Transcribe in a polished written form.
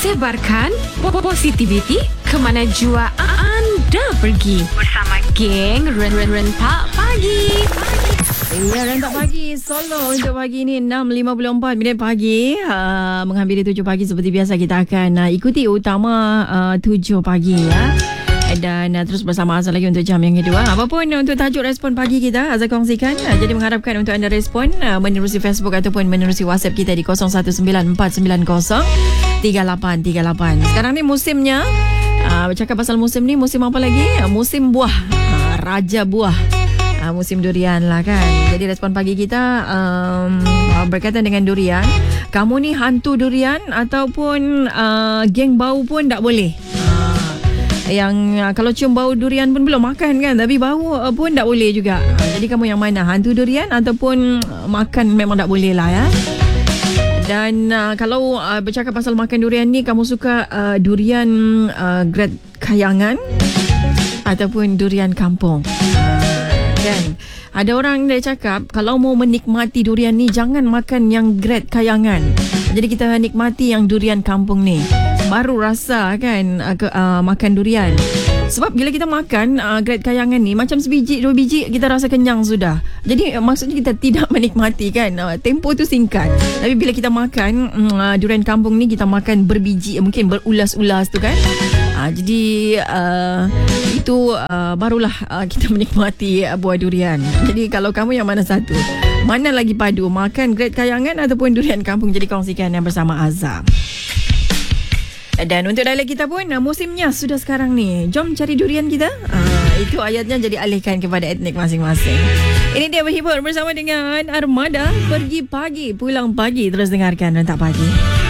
Sebarkan positivity ke mana jua anda pergi bersama geng Rentak Pagi. Ya, Rentak Pagi Solo untuk pagi ni 6.54 minit pagi. Menghampiri 7 pagi seperti biasa kita akan ikuti utama 7 pagi ya. Dan terus bersama Azhar lagi untuk jam yang kedua. Apapun untuk tajuk respon pagi kita, Azhar kongsikan. Jadi mengharapkan untuk anda respon menerusi Facebook ataupun menerusi WhatsApp kita di 0194903838. Sekarang ni musimnya, bercakap pasal musim ni, musim apa lagi? Musim buah, raja buah. Musim durian lah kan. Jadi respon pagi kita berkaitan dengan durian. Kamu ni hantu durian ataupun geng bau pun tak boleh. Yang kalau cium bau durian pun belum makan kan, tapi bau pun tak boleh juga. Jadi kamu yang mana? Hantu durian ataupun makan memang tak boleh lah ya. Dan kalau bercakap pasal makan durian ni, kamu suka durian grade kayangan ataupun durian kampung? Kan? Ada orang dia cakap kalau mau menikmati durian ni jangan makan yang grade kayangan. Jadi kita nikmati yang durian kampung ni, baru rasa kan makan durian. Sebab bila kita makan grade kayangan ni, macam sebiji dua biji kita rasa kenyang sudah. Jadi maksudnya kita tidak menikmati kan, tempo tu singkat. Tapi bila kita makan durian kampung ni, kita makan berbiji, mungkin berulas-ulas tu kan. Jadi itu barulah kita menikmati buah durian. Jadi kalau kamu yang mana satu? Mana lagi padu? Makan grade kayangan ataupun durian kampung? Jadi kongsikan yang bersama Azhar. Dan untuk dialog kita pun, musimnya sudah sekarang ni. Jom cari durian kita. Itu ayatnya, jadi alihkan kepada etnik masing-masing. Ini dia berhibur bersama dengan Armada. Pergi pagi, pulang pagi. Terus dengarkan Rentak Pagi.